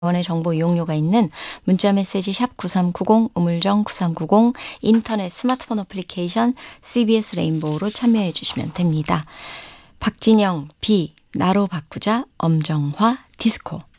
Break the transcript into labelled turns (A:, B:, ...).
A: 원의 정보 이용료가 있는 문자메시지 샵 9390, 우물정 9390, 인터넷 스마트폰 어플리케이션 CBS 레인보우로 참여해 주시면 됩니다. 박진영, 비, 나로 바꾸자, 엄정화, 디스코.